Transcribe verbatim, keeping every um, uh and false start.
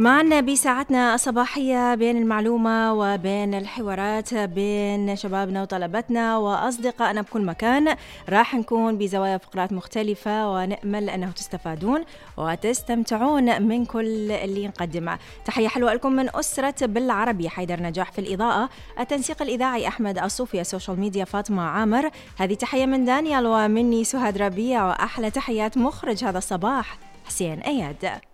معنا بساعتنا الصباحية بين المعلومة وبين الحوارات بين شبابنا وطلبتنا وأصدقائنا بكل مكان. راح نكون بزوايا فقرات مختلفة ونأمل أنه تستفادون وتستمتعون من كل اللي نقدمه. تحية حلوة لكم من أسرة بالعربي، حيدر نجاح في الإضاءة، التنسيق الإذاعي أحمد الصوفي، السوشيال ميديا فاطمة عامر. هذه تحية من دانيال ومني سهاد ربيع، وأحلى تحيات مخرج هذا الصباح حسين أياد.